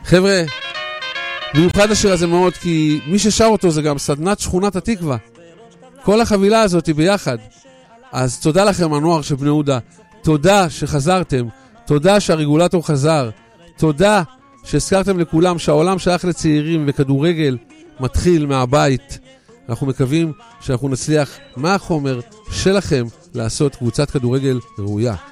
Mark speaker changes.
Speaker 1: חבר'ה, מיוחד השיר הזה מאוד, כי מי ששר אותו זה גם סדנת שכונת התקווה. כל החבילה הזאת היא ביחד. אז תודה לכם, הנוער של בני יהודה. תודה שחזרתם. תודה שהרגולטור חזר. תודה שהזכרתם לכולם שהעולם שייך לצעירים וכדורגל מתחיל מהבית. אנחנו מקווים שאנחנו נצליח מהחומר שלכם לעשות קבוצת כדורגל ראויה.